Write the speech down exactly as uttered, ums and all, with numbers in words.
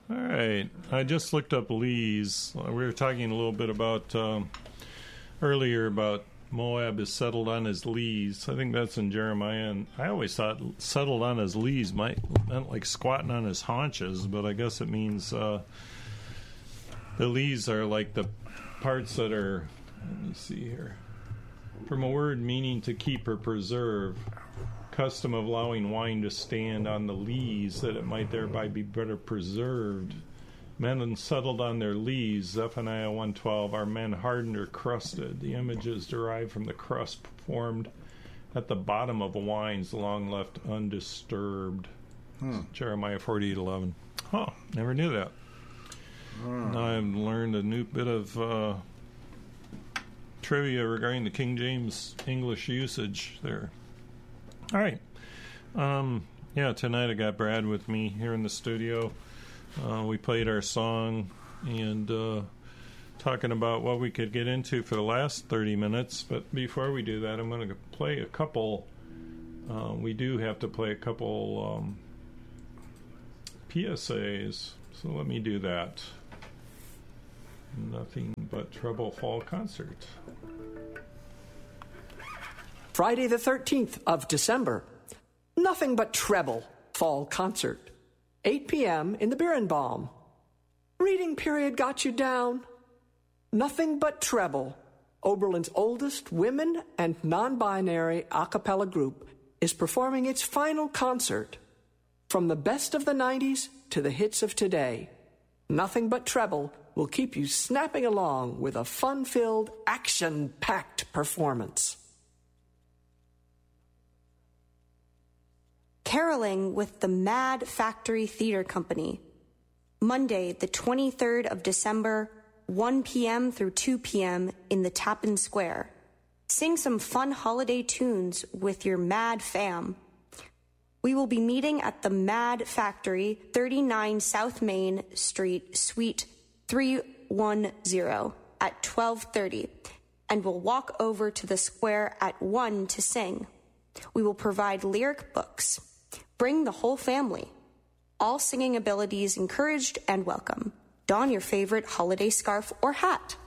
All right. I just looked up Lees. We were talking a little bit about um, earlier about Moab is settled on his lees. I think that's in Jeremiah. And I always thought settled on his lees might meant like squatting on his haunches, but I guess it means uh, the lees are like the parts that are, let me see here, from a word meaning to keep or preserve, custom of allowing wine to stand on the lees that it might thereby be better preserved. Men settled on their lees, Zephaniah one twelve, are men hardened or crusted. The image is derived from the crust formed at the bottom of wines long left undisturbed. Hmm. Jeremiah forty-eight eleven. Huh, never knew that. Hmm. Now I've learned a new bit of uh, trivia regarding the King James English usage there. All right. Um, yeah, tonight I got Brad with me here in the studio. Uh, we played our song and uh, talking about what we could get into for the last thirty minutes. But before we do that, I'm going to play a couple. Uh, we do have to play a couple um, P S As. So let me do that. Nothing But Trouble Fall Concert. Friday the thirteenth of December, Nothing But Treble Fall Concert, eight p.m. in the Birnbaum. Reading period got you down? Nothing But Treble, Oberlin's oldest women and non-binary a cappella group, is performing its final concert. From the best of the nineties to the hits of today, Nothing But Treble will keep you snapping along with a fun-filled, action-packed performance. Caroling with the Mad Factory Theater Company. Monday, the twenty-third of December, one p.m. through two p.m. in the Tappan Square. Sing some fun holiday tunes with your Mad fam. We will be meeting at the Mad Factory, thirty-nine South Main Street, Suite three one zero at twelve thirty, and will walk over to the square at one to sing. We will provide lyric books. Bring the whole family. All singing abilities encouraged and welcome. Don your favorite holiday scarf or hat.